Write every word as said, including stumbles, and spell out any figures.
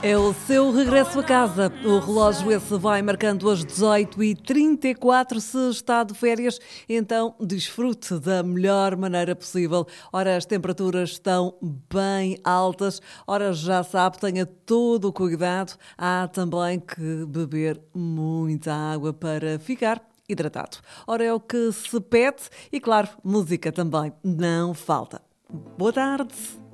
É o seu regresso a casa. O relógio esse vai marcando as dezoito e trinta e quatro. Se está de férias, então desfrute da melhor maneira possível. Ora, as temperaturas estão bem altas. Ora, já sabe, tenha todo o cuidado. Há também que beber muita água para ficar hidratado. Ora, é o que se pede e, claro, música também não falta. Boa tarde.